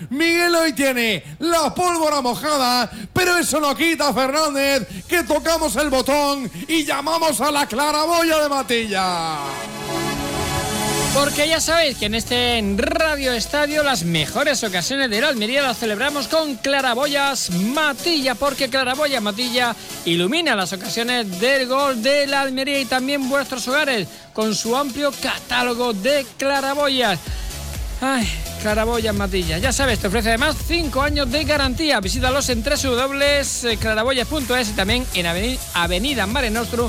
Miguel hoy tiene la pólvora mojada, pero eso no quita, Fernández, que tocamos el botón y llamamos a la claraboya de Matilla. Porque ya sabéis que en este Radio Estadio las mejores ocasiones de la Almería las celebramos con Claraboyas Matilla, porque Claraboyas Matilla ilumina las ocasiones del gol de la Almería y también vuestros hogares con su amplio catálogo de claraboyas. Ay, Claraboyas Matilla, ya sabes, te ofrece además 5 años de garantía. Visítalos en www.claraboyas.es y también en Avenida Mare Nostrum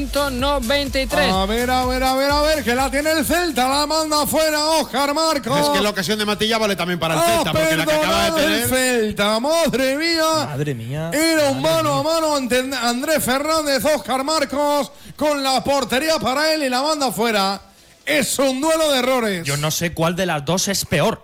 193. A ver, que la tiene el Celta, la manda afuera Óscar Marcos. Es que la ocasión de Matilla vale también para el Celta, porque la que acaba de tener... el Celta, madre mía. Era un mano a mano ante Andrés Fernández, Óscar Marcos, con la portería para él y la manda afuera. Es un duelo de errores. Yo no sé cuál de las dos es peor.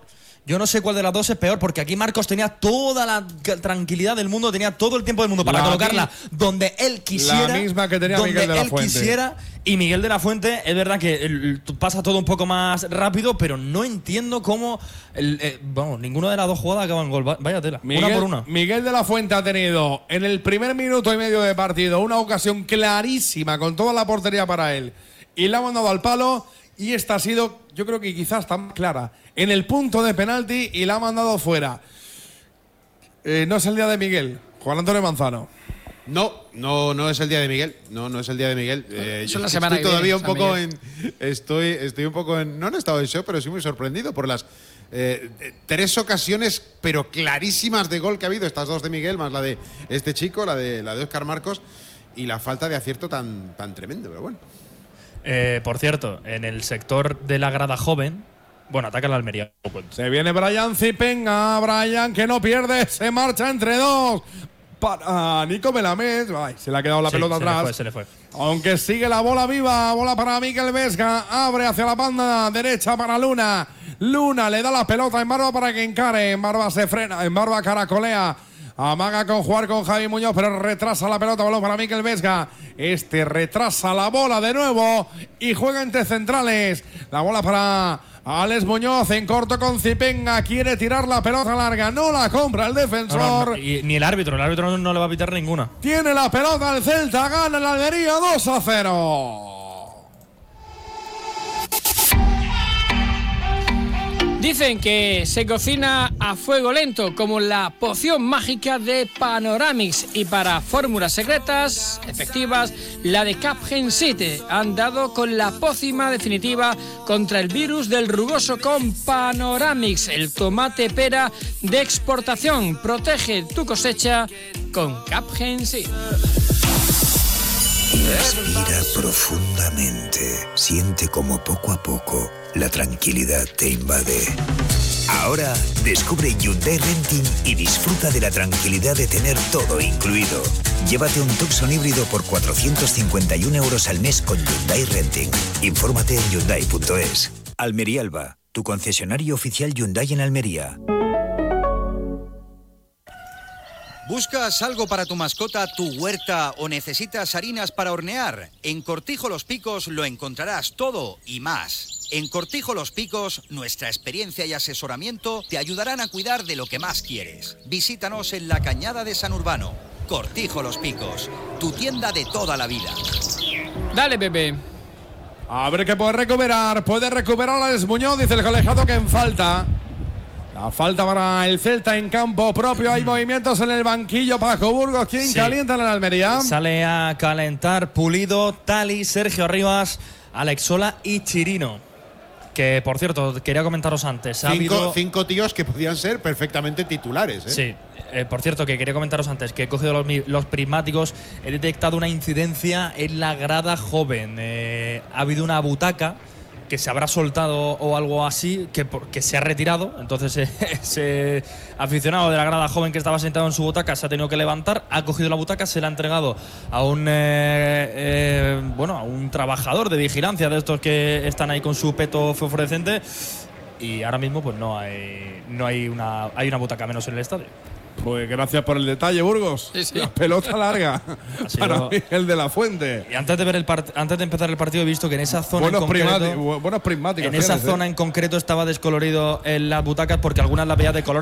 Porque aquí Marcos tenía toda la tranquilidad del mundo, tenía todo el tiempo del mundo para colocarla donde él quisiera. La misma que tenía Miguel de la Fuente. Y Miguel de la Fuente, es verdad que pasa todo un poco más rápido, pero no entiendo cómo ninguna de las dos jugadas acaba en gol. Vaya tela, una por una. Miguel de la Fuente ha tenido en el primer minuto y medio de partido una ocasión clarísima con toda la portería para él y la ha mandado al palo. Y esta ha sido, yo creo que quizás tan clara, en el punto de penalti y la ha mandado fuera. No es el día de Miguel, Juan Antonio Manzano. No es el día de Miguel. No es el día de Miguel. Yo la semana estoy todavía un poco Miguel. Estoy un poco en. No en estado de shock, pero sí muy sorprendido por las 3 ocasiones, pero clarísimas de gol que ha habido. Estas 2 de Miguel, más la de este chico, la de Óscar Marcos, y la falta de acierto tan tremendo, pero bueno. Por cierto, en el sector de la grada joven, ataca la Almería. Se viene Brian Zipenga, Brian que no pierde, se marcha entre 2 para Nico Melamed. Ay, se le ha quedado la pelota atrás. Se le fue. Aunque sigue la bola viva, bola para Mikel Vesga, abre hacia la banda derecha para Luna. Luna le da la pelota en Barba para que encare, en Barba se frena, en Barba caracolea. Amaga con jugar con Javi Muñoz, pero retrasa la pelota, balón para Mikel Vesga. Retrasa la bola de nuevo y juega entre centrales. La bola para Alex Muñoz en corto con Zipenga. Quiere tirar la pelota larga, no la compra el defensor. No, y ni el árbitro no le va a pitar ninguna. Tiene la pelota el Celta, gana el Almería 2-0. Dicen que se cocina a fuego lento como la poción mágica de Panoramix y para fórmulas secretas, efectivas, la de Capgen 7 han dado con la pócima definitiva contra el virus del rugoso con Panoramix, el tomate pera de exportación. Protege tu cosecha con Capgen 7. Respira profundamente. Siente como poco a poco la tranquilidad te invade. Ahora descubre Hyundai Renting y disfruta de la tranquilidad de tener todo incluido. Llévate un Tucson híbrido por 451 € al mes con Hyundai Renting. Infórmate en Hyundai.es. Almería Alba, tu concesionario oficial Hyundai en Almería. ¿Buscas algo para tu mascota, tu huerta o necesitas harinas para hornear? En Cortijo Los Picos lo encontrarás todo y más. En Cortijo Los Picos, nuestra experiencia y asesoramiento te ayudarán a cuidar de lo que más quieres. Visítanos en la Cañada de San Urbano. Cortijo Los Picos, tu tienda de toda la vida. Dale, Pepe. A ver qué puede recuperar a Alex Muñoz, dice el colegiado que en falta. La falta para el Celta en campo propio. Hay movimientos en el banquillo. Paco Burgos, ¿quién calienta en la Almería? Sale a calentar Pulido, Tali, Sergio Arribas, Alex Sola y Chirino. Que, por cierto, quería comentaros antes. Cinco tíos que podían ser perfectamente titulares. Sí. Por cierto, que quería comentaros antes que he cogido los prismáticos. He detectado una incidencia en la grada joven. Ha habido una butaca que se habrá soltado o algo así, que se ha retirado. Entonces ese aficionado de la grada joven que estaba sentado en su butaca se ha tenido que levantar, ha cogido la butaca, se la ha entregado a un trabajador de vigilancia de estos que están ahí con su peto fosforescente, y ahora mismo pues hay una butaca menos en el estadio. Pues gracias por el detalle, Burgos. Sí. La pelota larga para Miguel de la Fuente. Y antes de empezar el partido he visto que en esa zona buenos prismáticos. En esa zona en concreto estaba descolorido en las butacas porque algunas las veía de color